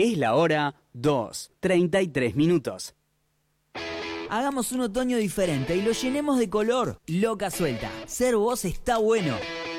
Es la hora 2:33. Hagamos un otoño diferente y lo llenemos de color. Loca suelta. Ser vos está bueno.